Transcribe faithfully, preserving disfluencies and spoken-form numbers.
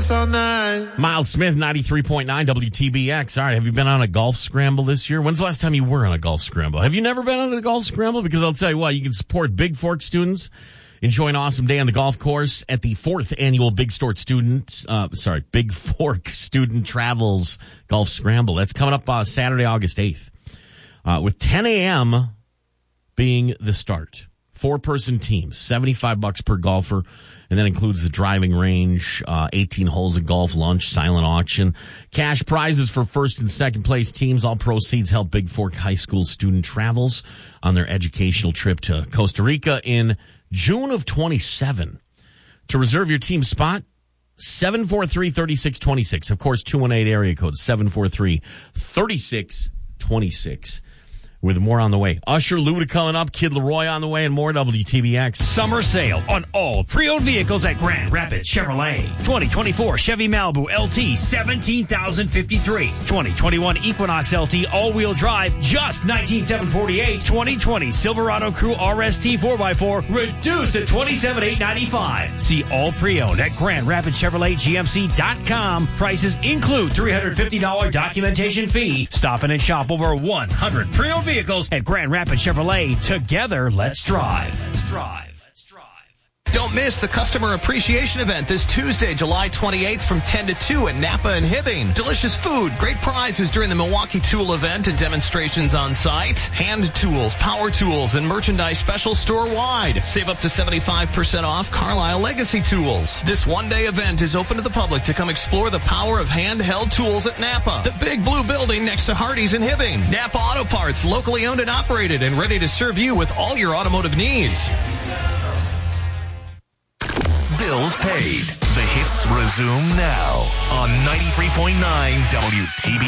dance all night. Miles Smith, ninety-three point nine W T B X. All right, have you been on a golf scramble this year? When's the last time you were on a golf scramble? Have you never been on a golf scramble? Because I'll tell you what, you can support Big Fork students. Enjoy an awesome day on the golf course at the fourth annual Big Fork Student, uh, sorry, Big Fork Student Travels Golf Scramble. That's coming up uh, Saturday, August eighth, uh, with ten a.m. being the start. Four-person teams, seventy-five bucks per golfer, and that includes the driving range, uh, eighteen holes of golf, lunch, silent auction. Cash prizes for first and second place teams. All proceeds help Big Fork High School student travels on their educational trip to Costa Rica in June of twenty-seven. To reserve your team spot, seven four three, three six two six. Of course, two one eight area code, seven four three, three six two six. With more on the way. Usher Luda coming up, Kid Leroy on the way, and more W T B X. Summer sale on all pre-owned vehicles at Grand Rapids Chevrolet. twenty twenty-four Chevy Malibu L T, seventeen thousand fifty-three. twenty twenty-one Equinox L T all-wheel drive, just nineteen thousand seven hundred forty-eight. twenty twenty Silverado Crew R S T four by four, reduced to twenty-seven thousand eight hundred ninety-five. See all pre-owned at Grand Rapids Chevrolet G M C dot com. Prices include three hundred fifty dollars documentation fee. Stop in and shop over one hundred pre-owned vehicles at Grand Rapids Chevrolet. Together, let's drive. Let's drive. Don't miss the Customer Appreciation Event this Tuesday, July twenty-eighth from ten to two at Napa and Hibbing. Delicious food, great prizes during the Milwaukee Tool event and demonstrations on site. Hand tools, power tools, and merchandise special store-wide. Save up to seventy-five percent off Carlisle Legacy Tools. This one-day event is open to the public to come explore the power of handheld tools at Napa. The big blue building next to Hardee's and Hibbing. Napa Auto Parts, locally owned and operated and ready to serve you with all your automotive needs. Bills paid. The hits resume now on ninety-three point nine W T B.